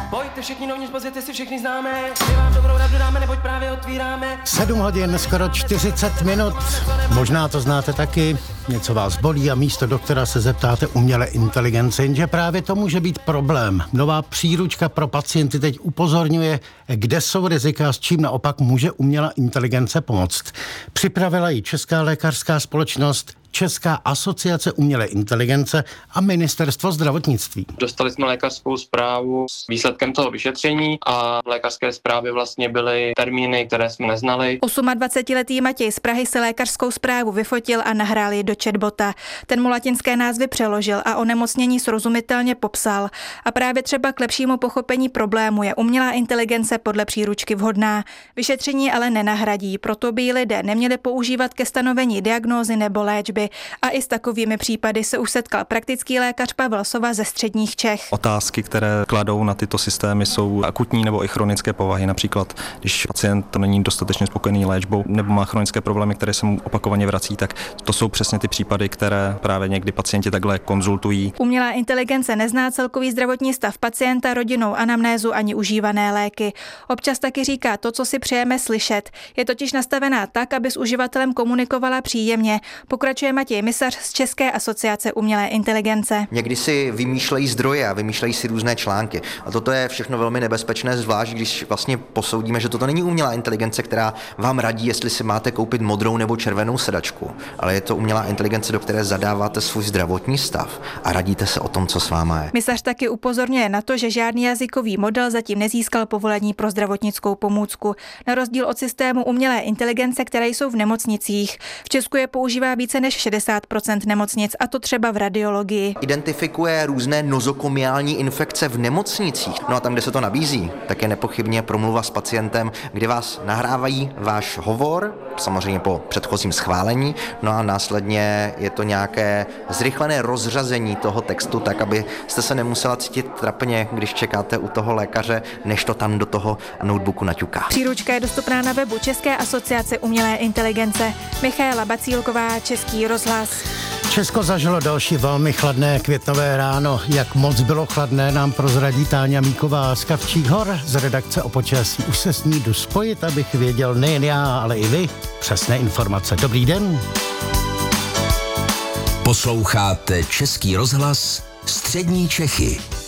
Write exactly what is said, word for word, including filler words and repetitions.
Pojďte všichni novníž, pozvěte si všechny známe. My vám dobrou radu dáme, neboť právě otvíráme. sedm hodin, skoro čtyřicet minut. Možná to znáte taky. Něco vás bolí a místo doktora se zeptáte umělé inteligence, jenže právě to může být problém. Nová příručka pro pacienty teď upozorňuje, kde jsou rizika, s čím naopak může umělá inteligence pomoct. Připravila ji Česká lékařská společnost, Česká asociace umělé inteligence a Ministerstvo zdravotnictví. Dostali jsme lékařskou zprávu s výsledkem toho vyšetření a v lékařské zprávě vlastně byly termíny, které jsme neznali. dvacetiosmiletý Matěj z Prahy si lékařskou zprávu vyfotil a nahrál ji do chatbota. Ten mu latinské názvy přeložil a onemocnění srozumitelně popsal. A právě třeba k lepšímu pochopení problému je umělá inteligence podle příručky vhodná. Vyšetření ale nenahradí, proto by ji lidé neměli používat ke stanovení diagnózy nebo léčby. A i s takovými případy se už setkal praktický lékař Pavel Sova ze středních Čech. Otázky, které kladou na tyto systémy, jsou akutní nebo i chronické povahy. Například, když pacient není dostatečně spokojený léčbou nebo má chronické problémy, které se mu opakovaně vrací, tak to jsou přesně ty případy, které právě někdy pacienti takhle konzultují. Umělá inteligence nezná celkový zdravotní stav pacienta, rodinnou anamnézu ani užívané léky. Občas taky říká to, co si přejeme slyšet. Je totiž nastavená tak, aby s uživatelem komunikovala příjemně. Pokračuje Matěj Misař z České asociace umělé inteligence. Někdy si vymýšlejí zdroje a vymýšlejí si různé články. A toto je všechno velmi nebezpečné, zvlášť když vlastně posoudíme, že toto není umělá inteligence, která vám radí, jestli si máte koupit modrou nebo červenou sedačku, ale je to umělá inteligence, do které zadáváte svůj zdravotní stav a radíte se o tom, co s váma je. Misař taky upozorňuje na to, že žádný jazykový model zatím nezískal povolení pro zdravotnickou pomůcku. Na rozdíl od systému umělé inteligence, které jsou v nemocnicích. V Česku je používá více než šedesát procent nemocnic, a to třeba v radiologii. Identifikuje různé nozokomiální infekce v nemocnicích. No a tam, kde se to nabízí, tak je nepochybně promluva s pacientem, kde vás nahrávají váš hovor, samozřejmě po předchozím schválení, no a následně je to nějaké zrychlené rozřazení toho textu, tak aby jste se nemusela cítit trapně, když čekáte u toho lékaře, než to tam do toho notebooku naťuká. Příručka je dostupná na webu České asociace umělé inteligence. Michaela Bacílková, Český rozhlas. Česko zažilo další velmi chladné květnové ráno. Jak moc bylo chladné, nám prozradí Táňa Míková z Kavčích hor z redakce o počasí. Už se s ní jdu spojit, abych věděl nejen já, ale i vy přesné informace. Dobrý den. Posloucháte Český rozhlas Střední Čechy.